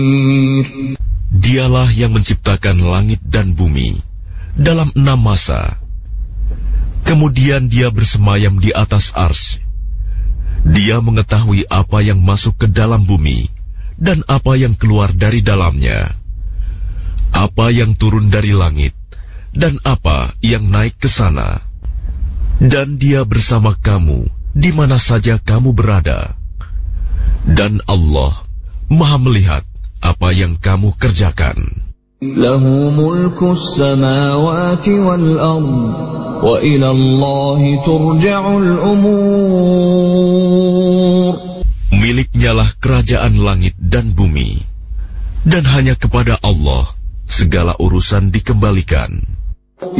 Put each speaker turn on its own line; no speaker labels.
Dialah yang menciptakan langit dan bumi dalam 6 masa. Kemudian dia bersemayam di atas arsy. Dia mengetahui apa yang masuk ke dalam bumi dan apa yang keluar dari dalamnya, apa yang turun dari langit dan apa yang naik ke sana. Dan dia bersama kamu di mana saja kamu berada. Dan Allah Maha melihat apa yang kamu kerjakan.
Lahu mulkus samawati wal ard wa ila Allahi turja'ul umur.
Miliknyalah kerajaan langit dan bumi, dan hanya kepada Allah segala urusan dikembalikan.